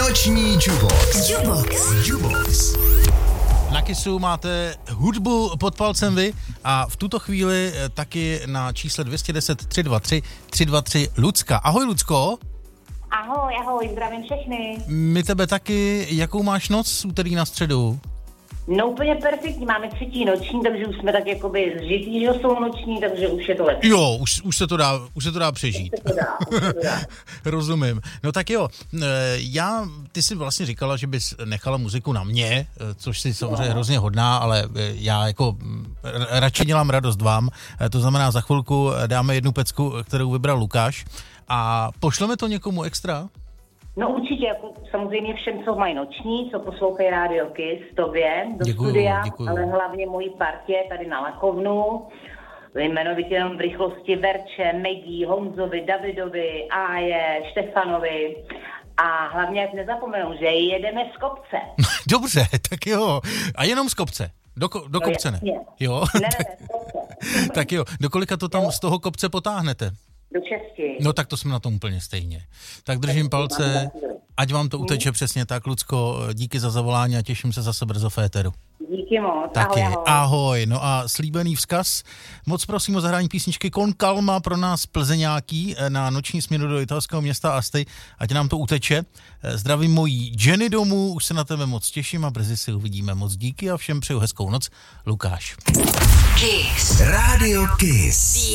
Noční Jubox. Na Kissu máte hudbu pod palcem vy a v tuto chvíli taky na čísle 210 323 323 Lucka. Ahoj, Lucko. Ahoj, zdravím všechny. My tebe taky. Jakou máš noc z úterý na středu? No úplně perfektní, máme třetí noční, takže už jsme tak jakoby zžitý, že jsou noční, takže už je to lepší. Jo, už se to dá přežít. Už se to dá. Rozumím. No tak jo, ty jsi vlastně říkala, že bys nechala muziku na mě, což si samozřejmě hrozně hodná, ale já jako radši dělám radost vám, to znamená za chvilku dáme jednu pecku, kterou vybral Lukáš a pošleme to někomu extra? No určitě, jako samozřejmě všem, co mají noční, co poslouchají Radio Kiss, tobě do studia, děkuju. Ale hlavně mojí partě tady na Lakovnu, jmenovitě jenom v rychlosti Verče, Megi, Honzovi, Davidovi, Áje, Štefanovi a hlavně ať nezapomenou, že jedeme z kopce. Dobře, tak jo. A jenom z kopce. Do kopce ne? Jo? Ne, z kopce. Tak jo, do kolika to tam z toho kopce potáhnete? Do 6. No tak to jsme na tom úplně stejně. Tak držím palce, ať vám to uteče přesně tak, Lucko, díky za zavolání a těším se zase brzo v éteru. Díky moc, Taky, ahoj. No a slíbený vzkaz, moc prosím o zahrání písničky Con Calma pro nás plzeňáký na noční směnu do italského města Asti, ať nám to uteče. Zdravím mojí Jenny domů, už se na tebe moc těším a brzy si uvidíme. Moc díky a všem přeju hezkou noc. Lukáš. Kiss. Radio Kiss.